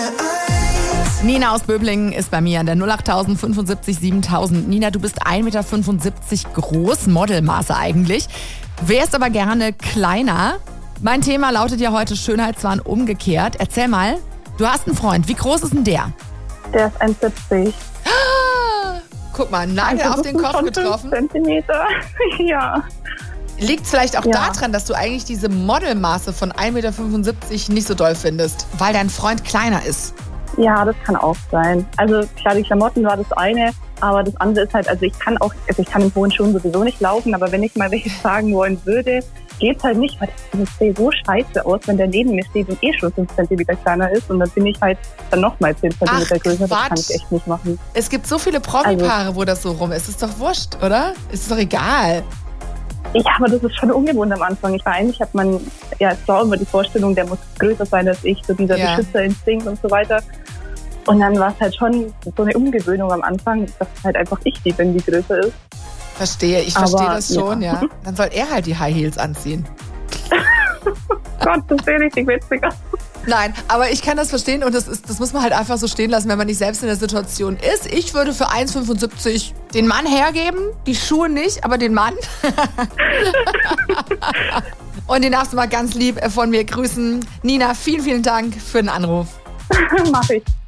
Nina aus Böblingen ist bei mir an der 08000 75 7000. Nina, du bist 1,75 Meter groß, Modelmaße eigentlich. Wärst aber gerne kleiner. Mein Thema lautet ja heute Schönheitswahn umgekehrt. Erzähl mal, du hast einen Freund. Wie groß ist denn der? Der ist 1,70. Guck mal, Nagel auf den Kopf getroffen. 5 Zentimeter, ja. Liegt es vielleicht auch daran, dass du eigentlich diese Modelmaße von 1,75 Meter nicht so doll findest, weil dein Freund kleiner ist? Ja, das kann auch sein. Also klar, die Klamotten war das eine, aber das andere ist halt, ich kann im hohen Schuhen sowieso nicht laufen, aber wenn ich mal welche tragen wollen würde, geht's halt nicht, weil das sieht so scheiße aus, wenn der neben mir steht und schon 5 Zentimeter kleiner ist und dann bin ich halt dann nochmal 10 Zentimeter größer. Das kann ich echt nicht machen. Es gibt so viele Promi-Paare, wo das so rum ist. Ist doch wurscht, oder? Ist doch egal. Ja, aber das ist schon ungewohnt am Anfang. Eigentlich hat man ja zwar immer die Vorstellung, der muss größer sein als ich, so dieser Beschützerinstinkt und so weiter. Und dann war es halt schon so eine Umgewöhnung am Anfang, dass halt einfach ich die bin, die größer ist. Verstehe, ich verstehe das schon, ja. Dann soll er halt die High Heels anziehen. Gott, das wäre richtig witzig. Nein, aber ich kann das verstehen und das muss man halt einfach so stehen lassen, wenn man nicht selbst in der Situation ist. Ich würde für 1,75 den Mann hergeben, die Schuhe nicht, aber den Mann. Und den darfst du mal ganz lieb von mir grüßen. Nina, vielen, vielen Dank für den Anruf. Mach ich.